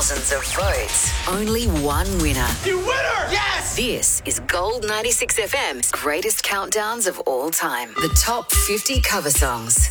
thousands of votes, only one winner. You winner! Yes! This is Gold 96 FM's greatest countdowns of all time. The top 50 cover songs.